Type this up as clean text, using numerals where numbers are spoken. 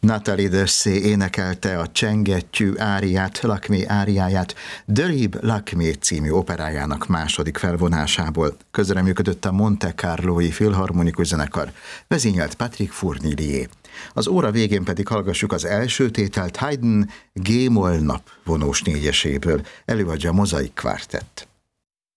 Nathalie Dessay énekelte a Csengettyű áriát, Lakmé áriáját Döríb Lakmé című operájának második felvonásából. Közreműködött a Monte Carlói Filharmonikus Zenekar, vezényelt Patrick Fournier. Az óra végén pedig hallgassuk az első tételt Haydn G-moll napvonós négyeséből, előadja a Mozaik Kvártett.